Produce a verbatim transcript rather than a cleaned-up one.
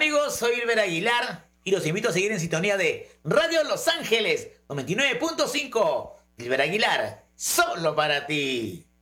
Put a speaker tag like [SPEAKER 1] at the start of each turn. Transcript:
[SPEAKER 1] amigos? Soy Ilber Aguilar y los invito a seguir en sintonía de Radio Los Ángeles noventa y nueve punto cinco. Ilber Aguilar, solo para ti.